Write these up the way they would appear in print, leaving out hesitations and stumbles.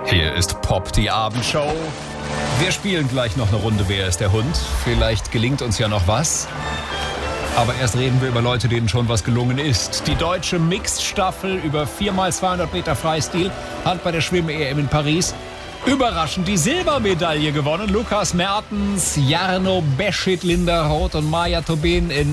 Hier ist Pop, die Abendshow. Wir spielen gleich noch eine Runde Wer ist der Hund? Vielleicht gelingt uns ja noch was. Aber erst reden wir über Leute, denen schon was gelungen ist. Die deutsche Mixed-Staffel über 4x200 Meter Freistil hat bei der Schwimm-EM in Paris überraschend die Silbermedaille gewonnen. Lukas Mertens, Jarno Beschid, Linda Roth und Maja Tobin in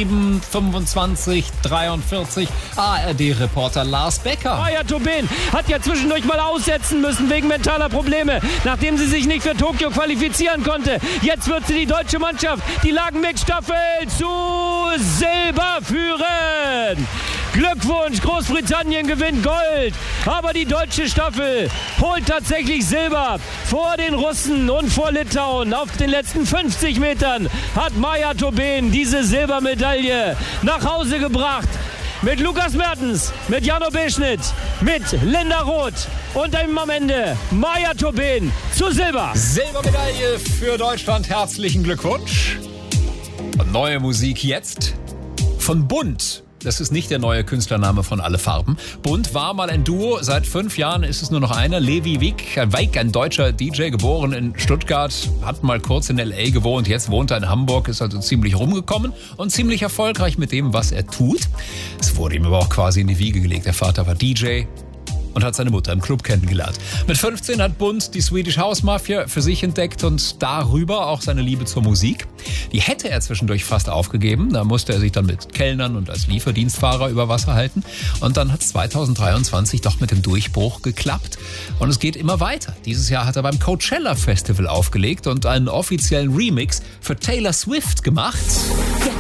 7:25:43. ARD-Reporter Lars Becker. Maja Tobin hat ja zwischendurch mal aussetzen müssen wegen mentaler Probleme, nachdem sie sich nicht für Tokio qualifizieren konnte. Jetzt wird sie die deutsche Mannschaft, die Lagen-Mix-Staffel, zu Silber führen. Glückwunsch, Großbritannien gewinnt Gold, aber die deutsche Staffel holt tatsächlich Silber vor den Russen und vor Litauen. Auf den letzten 50 Metern hat Maja Tobin diese Silbermedaille nach Hause gebracht. Mit Lukas Mertens, mit Jarno Beschid, mit Linda Roth und am Ende Maja Tobin zu Silber. Silbermedaille für Deutschland, herzlichen Glückwunsch. Und neue Musik jetzt von Bunt. Das ist nicht der neue Künstlername von Alle Farben. Bunt war mal ein Duo. Seit 5 Jahren ist es nur noch einer. Levi Wick, ein deutscher DJ, geboren in Stuttgart, hat mal kurz in L.A. gewohnt. Jetzt wohnt er in Hamburg, ist also ziemlich rumgekommen und ziemlich erfolgreich mit dem, was er tut. Es wurde ihm aber auch quasi in die Wiege gelegt. Der Vater war DJ und hat seine Mutter im Club kennengelernt. Mit 15 hat Bunt die Swedish House Mafia für sich entdeckt und darüber auch seine Liebe zur Musik. Die hätte er zwischendurch fast aufgegeben. Da musste er sich dann mit Kellnern und als Lieferdienstfahrer über Wasser halten. Und dann hat es 2023 doch mit dem Durchbruch geklappt. Und es geht immer weiter. Dieses Jahr hat er beim Coachella Festival aufgelegt und einen offiziellen Remix für Taylor Swift gemacht.